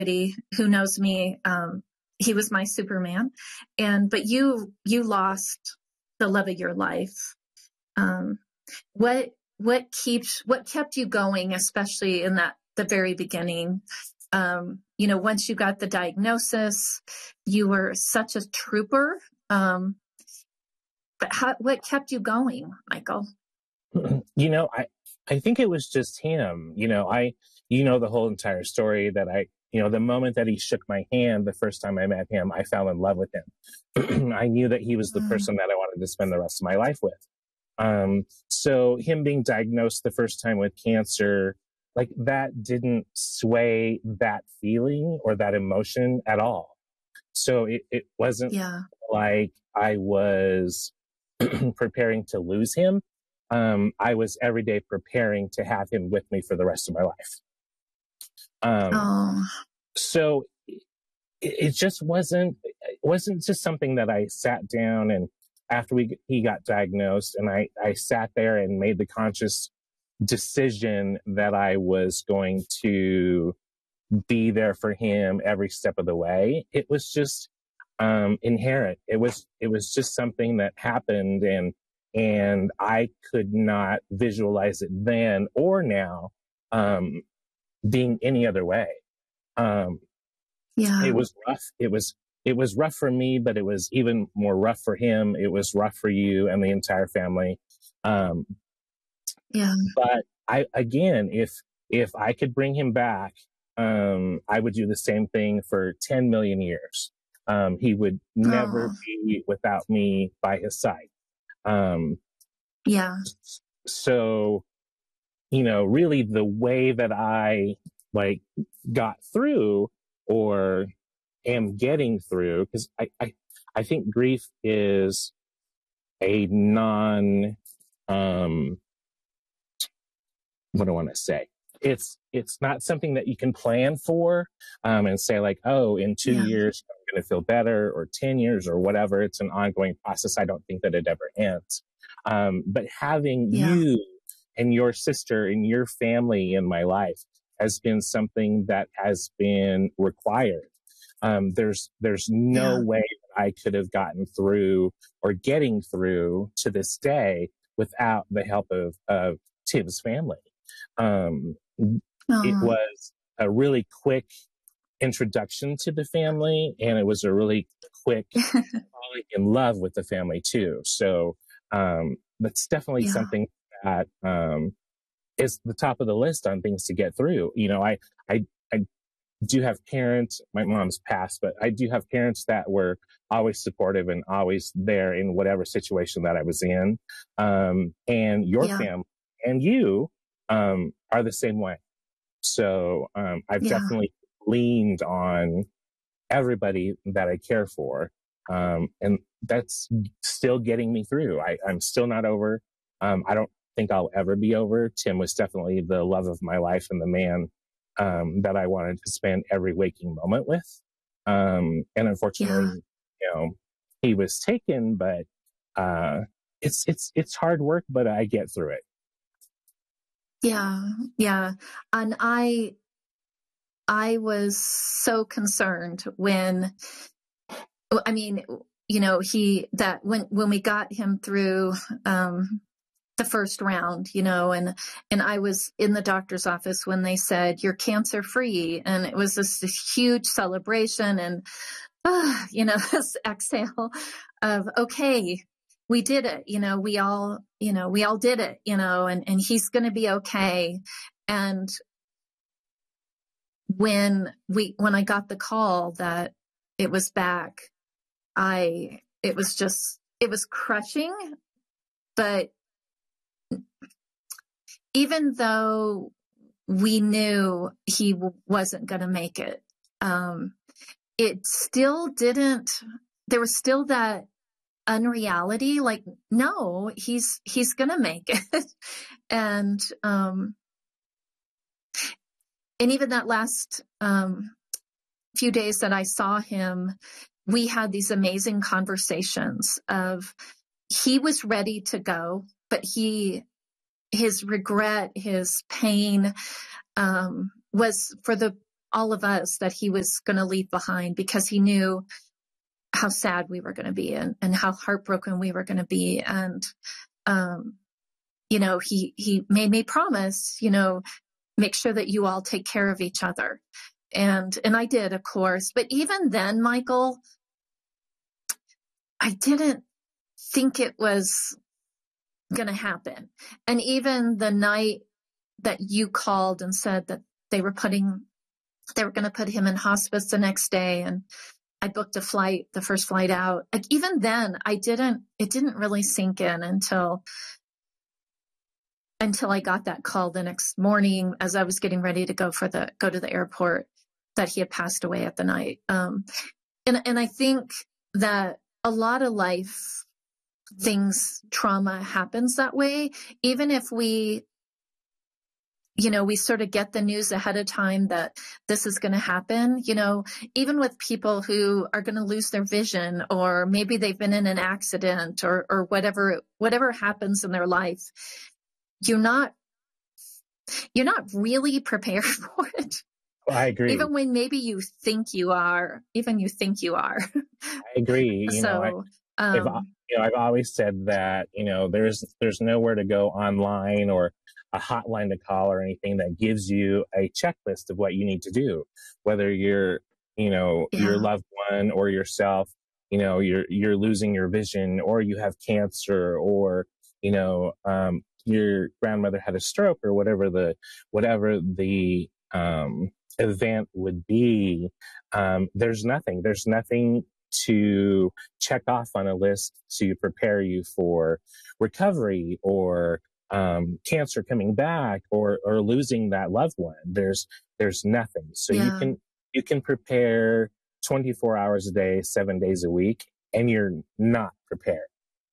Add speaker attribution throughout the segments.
Speaker 1: who knows me, he was my Superman. But you lost the love of your life. What kept you going, especially in the very beginning? Once you got the diagnosis, you were such a trooper. But what kept you going, Michael?
Speaker 2: I think it was just him. The whole entire story that the moment that he shook my hand, the first time I met him, I fell in love with him. I knew that he was the person that I wanted to spend the rest of my life with. So him being diagnosed the first time with cancer, like that didn't sway that feeling or that emotion at all. So it wasn't like I was preparing to lose him. I was every day preparing to have him with me for the rest of my life. So it just wasn't just something that I sat down and after he got diagnosed and I sat there and made the conscious decision that I was going to be there for him every step of the way. It was just inherent. It was just something that happened and I could not visualize it then or now being any other way. It was rough. It was rough for me, but it was even more rough for him. It was rough for you and the entire family. But if I could bring him back, I would do the same thing for 10 million years. He would never be without me by his side. So, really the way that I got through or am getting through, because I think grief is a what do I want to say? It's not something that you can plan for, and say in 2 years, I'm going to feel better, or 10 years or whatever. It's an ongoing process. I don't think that it ever ends. But having you and your sister and your family in my life has been something that has been required. There's no way that I could have gotten through or getting through to this day without the help of Tim's family. It was a really quick introduction to the family, and it was a really quick falling in love with the family too. So that's definitely something that is the top of the list on things to get through. I do have parents, my mom's passed, but I do have parents that were always supportive and always there in whatever situation that I was in. And your family and you are the same way. So I've definitely leaned on everybody that I care for. And that's still getting me through. I'm still not over. I don't think I'll ever be over. Tim was definitely the love of my life and the man that I wanted to spend every waking moment with. And unfortunately, he was taken, but it's hard work, but I get through it.
Speaker 1: Yeah. And I was so concerned when we got him through the first round, and I was in the doctor's office when they said you're cancer free, and it was this huge celebration and this exhale of, okay, we did it, we all did it, and he's going to be okay. And when I got the call that it was back, it was crushing. But even though we knew he wasn't going to make it, it still didn't, there was still that unreality, no, he's going to make it. And even that last few days that I saw him, we had these amazing conversations of, he was ready to go, but his regret, his pain, was for the all of us that he was going to leave behind, because he knew how sad we were going to be and how heartbroken we were going to be. And, he made me promise, make sure that you all take care of each other. And I did, of course. But even then, Michael, I didn't think it was going to happen. And even the night that you called and said that they were going to put him in hospice the next day, and I booked a flight, the first flight out. Like, even then, it didn't really sink in until I got that call the next morning as I was getting ready to go to the airport, that he had passed away at the night. And I think that a lot of life trauma happens that way. Even if we sort of get the news ahead of time that this is going to happen, even with people who are going to lose their vision, or maybe they've been in an accident or whatever happens in their life, you're not really prepared for it.
Speaker 2: I agree.
Speaker 1: Even when maybe you think you are.
Speaker 2: I agree. I've always said that, there's nowhere to go online or a hotline to call or anything that gives you a checklist of what you need to do, whether you're, your loved one or yourself, you're losing your vision, or you have cancer, or, your grandmother had a stroke, or whatever the event would be. There's nothing to check off on a list to prepare you for recovery, or cancer coming back, or losing that loved one. There's nothing. So you can prepare 24 hours a day, 7 days a week, and you're not prepared.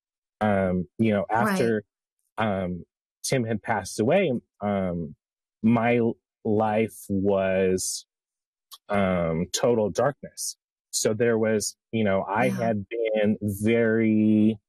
Speaker 2: After Tim had passed away, my life was total darkness. So there was, I had been very,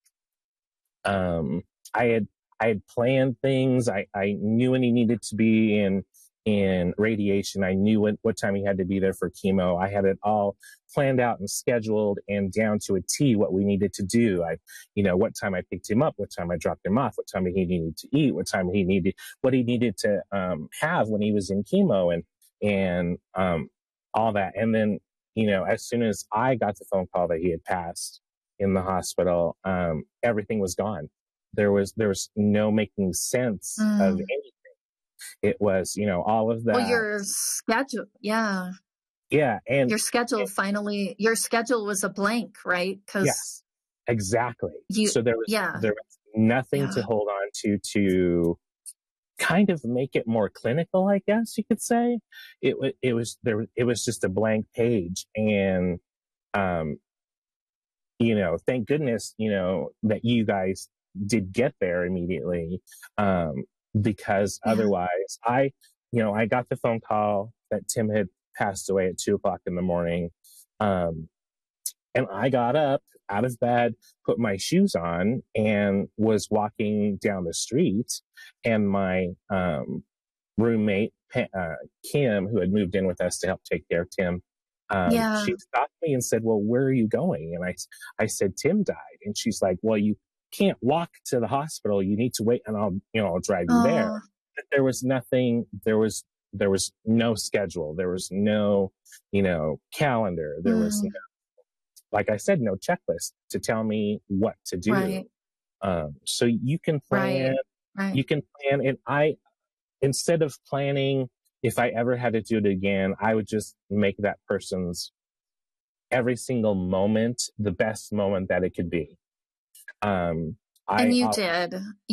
Speaker 2: I had planned things. I knew when he needed to be in radiation. I knew what time he had to be there for chemo. I had it all planned out and scheduled and down to a T what we needed to do. What time I picked him up, what time I dropped him off, what time he needed to eat, what he needed to have when he was in chemo, and all that. And then, as soon as I got the phone call that he had passed in the hospital, everything was gone. There was no making sense of anything. It was, all of that.
Speaker 1: Well, your schedule, yeah.
Speaker 2: Yeah. And
Speaker 1: your schedule was a blank, right?
Speaker 2: Yes, exactly. So there was nothing to hold on to kind of make it more clinical, I guess you could say. It was just a blank page. And, thank goodness, that you guys did get there immediately. Because otherwise I got the phone call that Tim had passed away at 2:00 in the morning. And I got up out of bed, put my shoes on, and was walking down the street. And my, roommate, Kim, who had moved in with us to help take care of Tim, she stopped me and said, "Well, where are you going?" And I said, "Tim died." And she's like, "Well, you can't walk to the hospital. You need to wait, and I'll drive you there." But there was nothing. There was no schedule. There was no, calendar. There was no, like I said, no checklist to tell me what to do.
Speaker 1: Right.
Speaker 2: So you can plan.
Speaker 1: Right.
Speaker 2: You can plan, and instead of planning, if I ever had to do it again, I would just make that person's every single moment the best moment that it could be.
Speaker 1: And you did.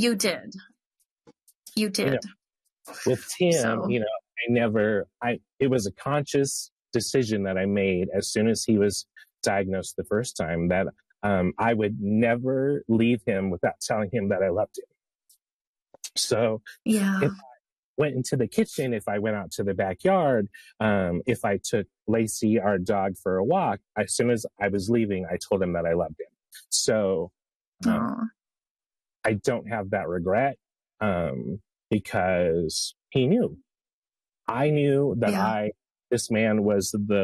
Speaker 2: With Tim, it was a conscious decision that I made as soon as he was diagnosed the first time, that I would never leave him without telling him that I loved him. So if I went into the kitchen, if I went out to the backyard, if I took Lacey, our dog, for a walk, as soon as I was leaving, I told him that I loved him. So I don't have that regret, because he knew. I knew that this man was the